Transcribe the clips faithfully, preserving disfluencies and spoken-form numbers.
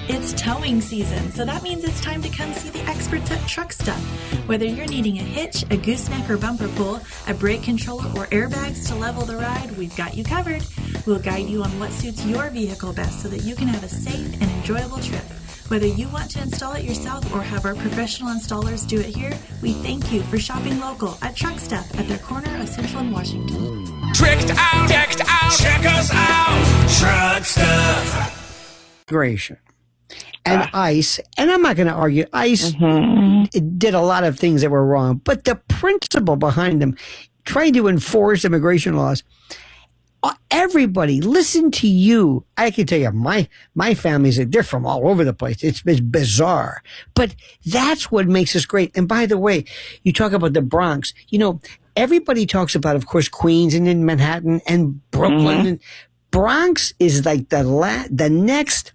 It's towing season, so that means it's time to come see the experts at Truck Stuff. Whether you're needing a hitch, a gooseneck or bumper pull, a brake controller, or airbags to level the ride, we've got you covered. We'll guide you on what suits your vehicle best so that you can have a safe and enjoyable trip. Whether you want to install it yourself or have our professional installers do it here, we thank you for shopping local at Truck Stuff at their corner of Central and Washington. Tricked out, decked out, check us out, Truck Stuff. Immigration and uh, ICE, and I'm not going to argue, ICE mm-hmm. did a lot of things that were wrong, but the principle behind them, trying to enforce immigration laws, everybody, listen to you. I can tell you, my my family's, they're from all over the place. It's, it's bizarre. But that's what makes us great. And by the way, you talk about the Bronx. You know, everybody talks about, of course, Queens and in Manhattan and Brooklyn. Mm-hmm. And Bronx is like the la- the next.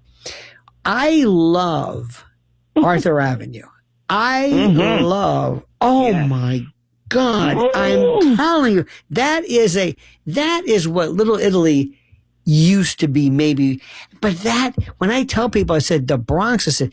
I love Arthur Avenue. I mm-hmm. love, oh yeah. my God, I'm telling you, that is a, that is what Little Italy used to be, maybe. But that, when I tell people, I said, the Bronx, I said,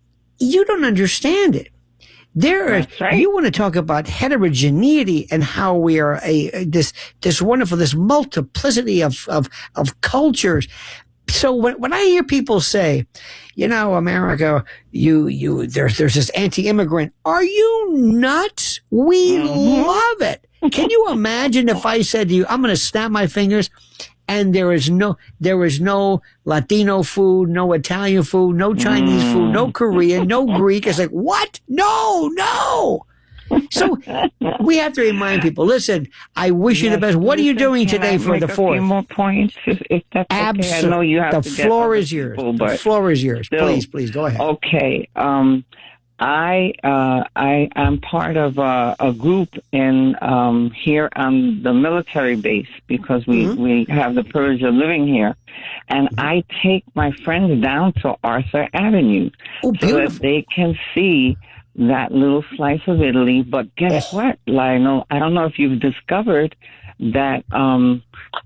you don't understand it. There are, right. You want to talk about heterogeneity and how we are a, this, this wonderful, this multiplicity of, of, of cultures. So when, when I hear people say, you know, America, you, you, there's, there's this anti-immigrant. Are you nuts? We mm-hmm. love it. Can you imagine if I said to you, I'm going to snap my fingers and there is no, there is no Latino food, no Italian food, no Chinese mm. food, no Korean, no Greek. It's like, what? No, no. So we have to remind people, listen, I wish yes, you the best. What listen, are you doing today for the fourth? A few more points, if, if that's Absolutely. Okay. I know you have the to floor get is yours. People, the floor is yours. Still, please, please, go ahead. Okay. Um, I, uh, I am part of a, a group in um, here on the military base because we, mm-hmm. we have the privilege of living here. And mm-hmm. I take my friends down to Arthur Avenue oh, so that they can see that little slice of Italy. But guess oh. what, Lionel? I don't know if you've discovered that um,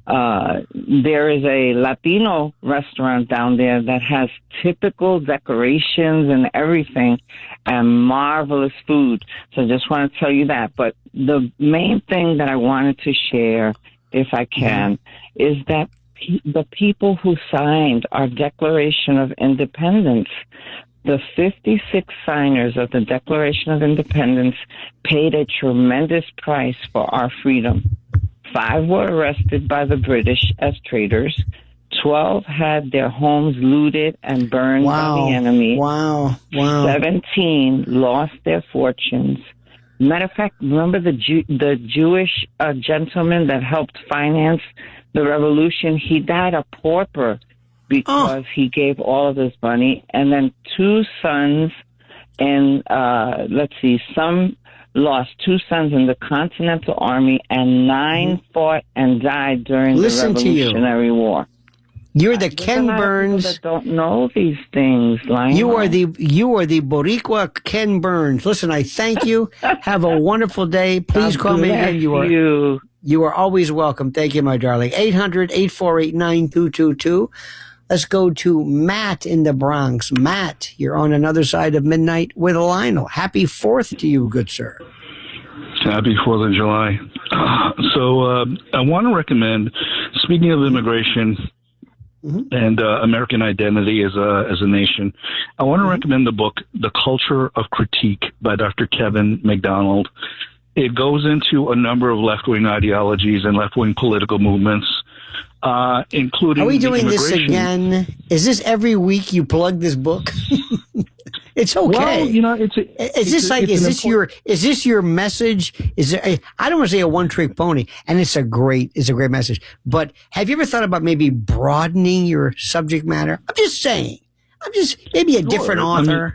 uh, there is a Latino restaurant down there that has typical decorations and everything and marvelous food. So I just want to tell you that. But the main thing that I wanted to share, if I can, mm-hmm. is that pe- the people who signed our Declaration of Independence, the fifty-six signers of the Declaration of Independence paid a tremendous price for our freedom. Five were arrested by the British as traitors. Twelve had their homes looted and burned wow. by the enemy. Wow, wow. Seventeen lost their fortunes. Matter of fact, remember the Jew- the Jewish uh, gentleman that helped finance the revolution? He died a pauper because oh. he gave all of his money. And then two sons and, uh, let's see, some lost two sons in the Continental Army, and nine mm-hmm. fought and died during Listen the Revolutionary War. You're the Ken Burns. That don't know these things, Lionel. You are the you are the Boricua Ken Burns. Listen, I thank you. Have a wonderful day. Please God call me again. You are you. you are always welcome. Thank you, my darling. eight hundred, eight four eight, nine two two two. Let's go to Matt in the Bronx. Matt, you're on another side of midnight with Lionel. Happy Fourth to you, good sir. Happy Fourth of July. Uh, so uh, I want to recommend, speaking of immigration mm-hmm. and uh, American identity as a as a nation, I want to mm-hmm. recommend the book "The Culture of Critique" by Doctor Kevin MacDonald. It goes into a number of left-wing ideologies and left-wing political movements. Uh, including Are we doing this again? Is this every week you plug this book? It's okay. Well, you know, it's. A, is it's this a, like? Is this your? Is this your message? Is there? A, I don't want to say a one-trick pony, and it's a great. It's a great message. But have you ever thought about maybe broadening your subject matter? I'm just saying. I'm just maybe a sure. different author.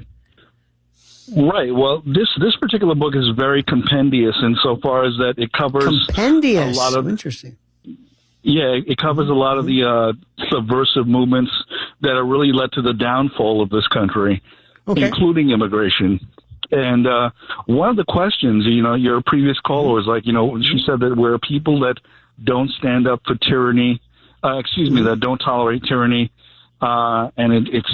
I mean, right. Well, this this particular book is very compendious insofar as that it covers compendious. a lot of interesting. Yeah, it covers a lot of the uh, subversive movements that have really led to the downfall of this country, okay. including immigration. And uh, one of the questions, you know, your previous caller was like, you know, she said that we're people that don't stand up for tyranny, uh, excuse me, that don't tolerate tyranny, uh, and it, it's